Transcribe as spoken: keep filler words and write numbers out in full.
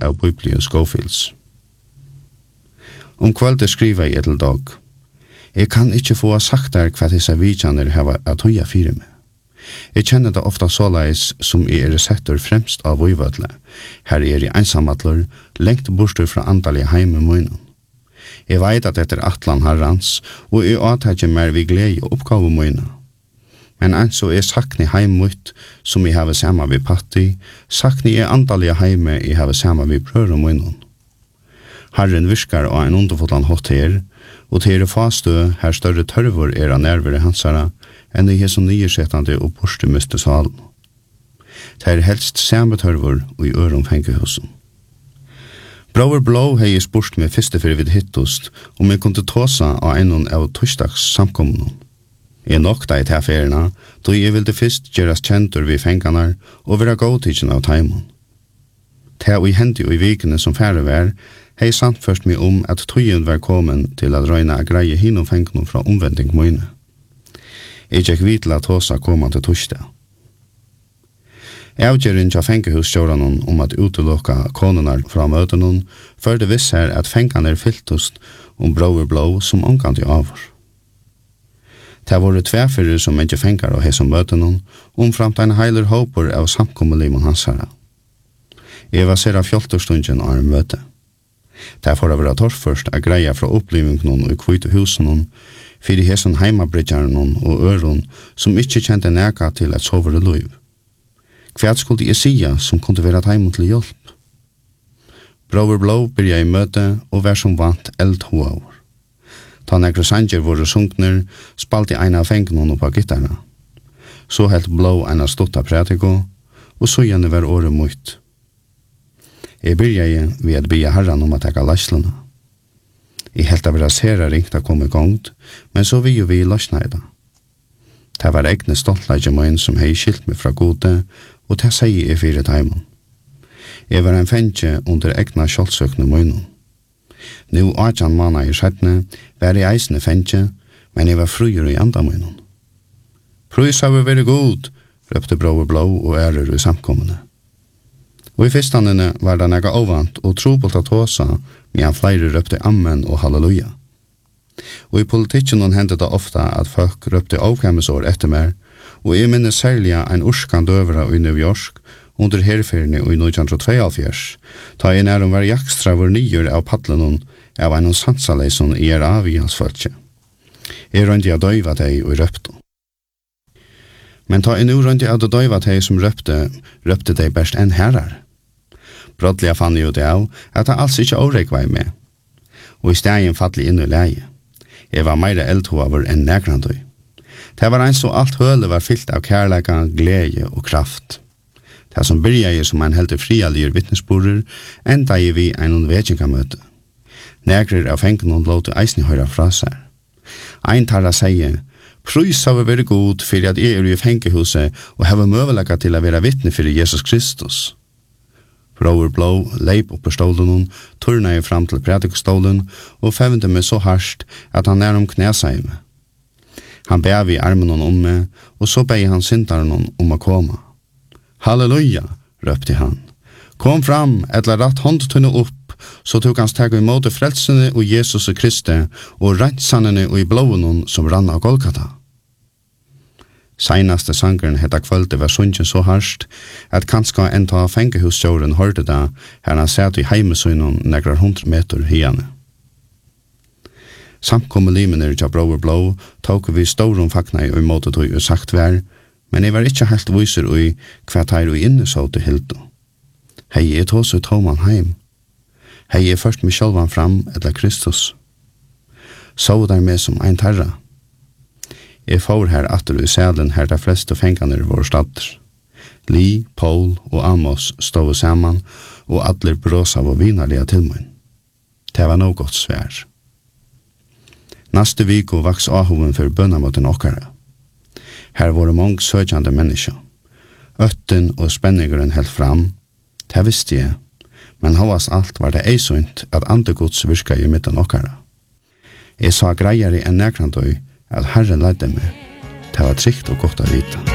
av Biblia Schofields. Om kvöldet skriver jeg til dag. Jeg kan ikke få sagt der hva disse vidjaner har at høya fire med. Jeg kjenner det ofta såleis som jeg er setter fremst av vøyvødle. Her er jeg ensamadler, lengt bortstur fra andalige heime munnen. Jeg vet at etter atlan herrans, og jeg åtager mer vi glede og oppgave munnen. Men altså er sakni heim mot, som jeg har sammen ved patti, sakni er andalige heime jeg har sammen ved prøver munnen. Herren virkar av en underfotland hot her, og til er fastø her større tørvor er av nærvere hansara, enn i hesson nyersettande og borste miste salen. Det er helst samme tørvor og i øron fengehusen. Brauer Blå hei spurt med fyrste fyrir vid hittost, om jeg kunne tåsa av einon av torsdags samkommunen. Jeg nokta i tilferina, då jeg ville fyrst gjerast kjentur vid fenganar og vera godtidsen av taimon. Ta og i hendi og i vikene som færre vær, hei sant først meg om at tøyen var kommet til at røyna a greie hinom fengnum fra omvending møyne. Jeg gikk vidt til at tåsa koma til torsdag. Avgjøren til fengehusstjåranen om at utelukka konunar fra møtenen førte viss her at fenganer fylltust om Brauer Blå som omkant i avur. Det var tverfyrir som ikke fengar av hesson møtenen omframt en heiler håper av samkommelimon hansara. Jeg var ser av fjoltorstunden av en møte. Det får være torrførst a greia fra opplivingen og kvite husen fyrir hesson heimabridjaren og øron som ikke kjente neka til et sovere liv. Hva skulle jeg sia som kunne være heim til hjelp? Brauer Blå byrja i møte og vær som vant eldhoaur. Ta nekre sanger våre sunkner, spalte ein av fengnene på gitarra. Så helt Blå en av stutta pratiko, og så gjerne var året mot. Jeg byrja i ved at bya herran om at ekka lasluna. Jeg helt av rasera ringt a kom i gongt, men så vi jo vi lasnaida. Det var egne stoltleidje møyen som hei skilt meg fra gode, og det sier jeg fire taimen. Jeg var en fengje under egna kjoldsøkne møynen. Nå atjan mana i skjettene var jeg eisne fengje, men jeg var fruer i anda møynen. Prøys har vi vært god, røpte Brauer Blå og ærer i samkommende. Og i fyrstandene var det nega ovant og trobult at tåsa, men flere røpte amen og halleluja. Og i politikken hendte det ofta at folk røpte avkjemmesår etter mer, og jeg minnes særlig en urskan døvra i New York under herfyrne i nitton tjueto, ta en er om var jakstra vår nyer av paddelen av en sansaleison i er av i hans følge. Jeg rønte jeg døyva deg og røpte. Men ta en urønte jeg døyva deg som røpte, røpte deg best enn herrar. Brottelig fann jeg jo det av at jeg alls ikke overrek var med, og i stegen fattelig inn i leie. Jeg var meira eldhoaver enn negrandøy. Det var en så alt høle var fyllt av kærleika, glede og kraft. Det som byrja jeg som en helt frialige vittnesborer, enda jeg vi en vedkjengamøte. Negrer av fengen og låte eisne høyra fra seg. Ein tarra sier, prøys har vi vært god for at jeg er i fengehuset og har møvelega til å være vittne for Jesus Kristus. Brauer Blå leip opp på stolen, turna jeg fram til predikstolen og fevnte meg så harsht at han er om knæseime. Han bev i armen om meg, og så bev han syndaren om å komme. Halleluja, røpte han. Kom fram, etla ratt håndtunne opp, så tok han steg i måte frelsene og Jesus og Kristi, og rensannene og i blåen som rann av Golgata. Seinaste sangeren hetta kvölde var sungen så harsht, at kanskje en ta fengehusstjåren hørte det, her han satt i heimesøynen nekrar hundre meter hiane. Samkommelimene til Brauer Blå tok vi storum fakna i måte tog og sagt vær, men jeg var ikke helt viser i hva teir og innesåte hildo. Hei, jeg tås ut homan heim. Hei, jeg først med sjølvan fram etter Kristus. Så der med som ein terra. Jeg får her atter i sælen her de fleste fengene i vår stad. Li, Paul og Amos stod sammen, og atler brås av og vinarlige til meg. Det var noe godt svær. Næste viko vaks ahoven for bønnamåten okkara. Her var det mange søkjande mennesker. Øtten og spenningeren helt fram, det visste jeg, men hovast alt var det eisunt at andegods virka i midten okkara. Jeg sa greier i en nekrandøy at Herren leidde meg. Det var trygt og godt å vite.